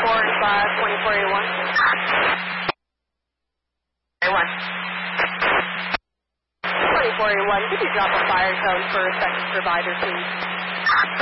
2481. A1. 2481, could you drop a fire code for a second provider, please?